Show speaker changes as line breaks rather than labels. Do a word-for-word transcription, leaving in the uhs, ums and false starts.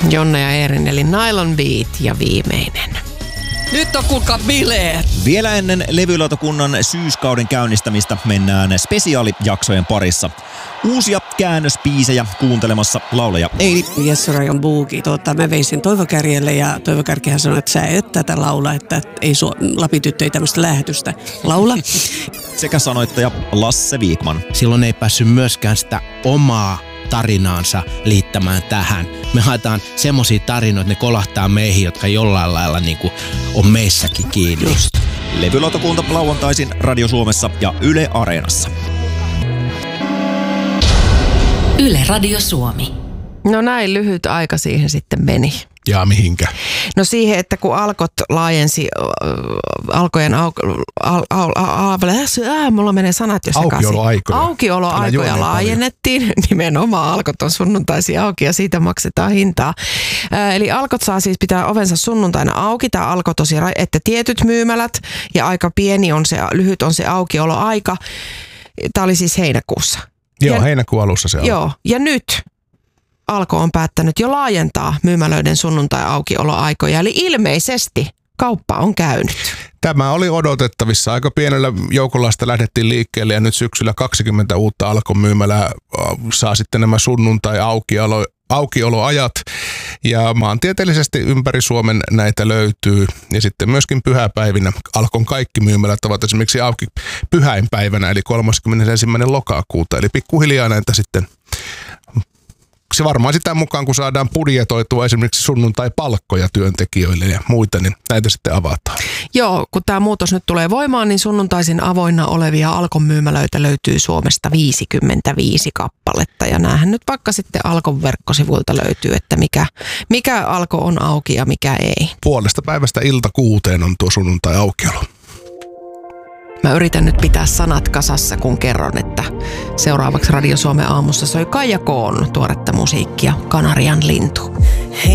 Jonne ja Eerin eli Nylon Beat ja viimeinen. Nyt on kuulkaa bileet!
Vielä ennen levylautakunnan syyskauden käynnistämistä mennään spesiaalijaksojen parissa. Uusia käännöspiisejä kuuntelemassa laulaja Eili.
Jesse-Rajon Boogie. Tuota, mä vein sen Toivo Kärjelle ja Toivo Kärkihän sanoi, että sä et tätä laula, että ei su- Lapin-tyttö ei tämmöistä lähetystä laula.
Sekä sanoittaja Lasse Viikman.
Silloin ei päässyt myöskään sitä omaa tarinaansa liittämään tähän. Me haetaan semmosia tarinoita, että ne kolahtaa meihin, jotka jollain lailla niin kuin on meissäkin kiinni. Just.
Levylautakunta lauantaisin Radio Suomessa ja Yle Areenassa.
Yle Radio Suomi.
No näin lyhyt aika siihen sitten meni.
Ja mihinkä?
No siihen, että kun Alkot laajensi äh, alkojen au, al, al, al, äh, mulla menee sanat jo sekaisin.
Aukioloaikoja.
Aukioloaikoja laajennettiin. Paljon. Nimenomaan Alkot on sunnuntaisin auki ja siitä maksetaan hintaa. Äh, eli Alkot saa siis pitää ovensa sunnuntaina auki. Tämä Alko tosiaan, että tietyt myymälät ja aika pieni on se, lyhyt on se aukioloaika. Tämä oli siis heinäkuussa.
Joo,
ja,
heinäkuun alussa se on.
Joo, ja nyt Alko on päättänyt jo laajentaa myymälöiden sunnuntai-aukioloaikoja, eli ilmeisesti kauppa on käynyt.
Tämä oli odotettavissa. Aika pienellä joukolla sitä lähdettiin liikkeelle ja nyt syksyllä kaksikymmentä uutta Alkon myymälää saa sitten nämä sunnuntai-aukiolo, aukioloajat. Ja maantieteellisesti ympäri Suomen näitä löytyy. Ja sitten myöskin pyhäpäivinä Alkon kaikki myymälät ovat esimerkiksi auki pyhäinpäivänä, eli kolmaskymmenesensimmäinen lokakuuta. Eli pikkuhiljaa näitä sitten... Se varmaan sitä mukaan, kun saadaan budjetoitua esimerkiksi sunnuntai-palkkoja työntekijöille ja muita, niin näitä sitten avataan.
Joo, kun tämä muutos nyt tulee voimaan, niin sunnuntaisin avoinna olevia Alkon myymälöitä löytyy Suomesta viisikymmentäviisi kappaletta. Ja näähän nyt vaikka sitten Alkon verkkosivuilta löytyy, että mikä, mikä Alko on auki ja mikä ei.
Puolesta päivästä ilta kuuteen on tuo sunnuntai-aukiolo.
Mä yritän nyt pitää sanat kasassa, kun kerron, että seuraavaksi Radio Suomen aamussa soi Kaija Koon tuoretta musiikkia, Kanarian lintu.